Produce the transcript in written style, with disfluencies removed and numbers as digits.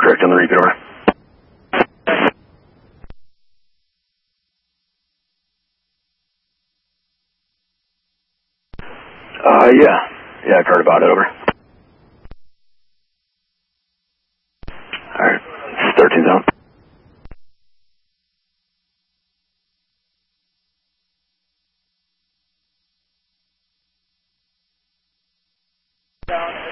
correct on the repeat order. Yeah, I've heard about it, over. Alright, 13 zone. Down.